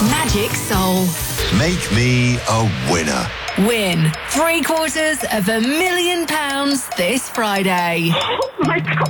Magic Soul. Make me a winner. Win £750,000 this Friday. Oh my God.